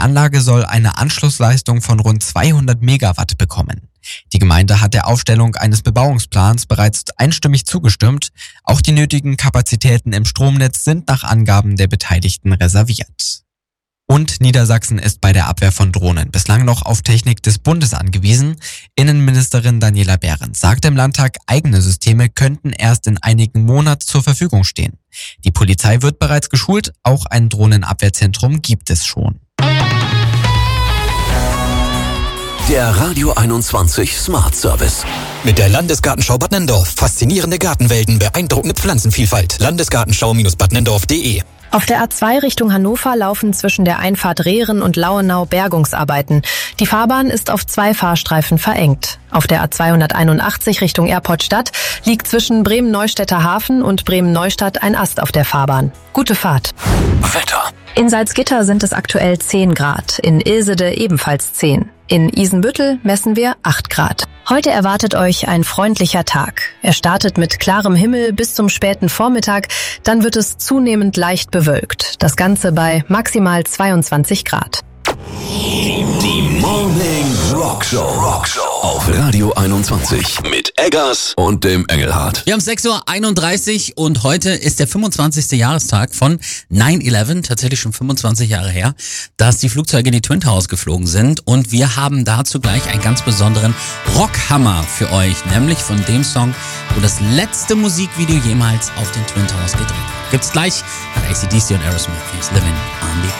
Anlage soll eine Anschlussleistung von rund 200 Megawatt bekommen. Die Gemeinde hat der Aufstellung eines Bebauungsplans bereits einstimmig zugestimmt. Auch die nötigen Kapazitäten im Stromnetz sind nach Angaben der Beteiligten reserviert. Und Niedersachsen ist bei der Abwehr von Drohnen bislang noch auf Technik des Bundes angewiesen. Innenministerin Daniela Behrens sagte im Landtag, eigene Systeme könnten erst in einigen Monaten zur Verfügung stehen. Die Polizei wird bereits geschult, auch ein Drohnenabwehrzentrum gibt es schon. Der Radio 21 Smart Service. Mit der Landesgartenschau Bad Nenndorf. Faszinierende Gartenwelten, beeindruckende Pflanzenvielfalt. Landesgartenschau-badnendorf.de. Auf der A2 Richtung Hannover laufen zwischen der Einfahrt Rehren und Lauenau Bergungsarbeiten. Die Fahrbahn ist auf 2 Fahrstreifen verengt. Auf der A281 Richtung Erportstadt liegt zwischen Bremen-Neustädter Hafen und Bremen-Neustadt ein Ast auf der Fahrbahn. Gute Fahrt. Wetter. In Salzgitter sind es aktuell 10 Grad, in Ilsede ebenfalls 10. In Isenbüttel messen wir 8 Grad. Heute erwartet euch ein freundlicher Tag. Er startet mit klarem Himmel bis zum späten Vormittag, dann wird es zunehmend leicht bewölkt. Das Ganze bei maximal 22 Grad. Die Morning Rockshow auf Radio 21 mit Eggers und dem Engelhardt. Wir haben 6:31 Uhr und heute ist der 25. Jahrestag von 9/11, tatsächlich schon 25 Jahre her, dass die Flugzeuge in die Twin Towers geflogen sind, und wir haben dazu gleich einen ganz besonderen Rockhammer für euch, nämlich von dem Song, wo das letzte Musikvideo jemals auf den Twin Towers gedreht wird. Gibt's gleich nach AC/DC und Aerosmith. He's Living on the